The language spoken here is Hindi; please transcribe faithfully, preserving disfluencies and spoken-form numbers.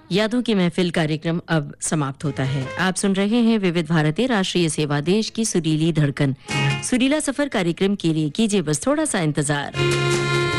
यादों की महफिल कार्यक्रम अब समाप्त होता है। आप सुन रहे हैं विविध भारती राष्ट्रीय सेवा, देश की सुरीली धड़कन। सुरीला सफर कार्यक्रम के लिए कीजिए बस थोड़ा सा इंतजार।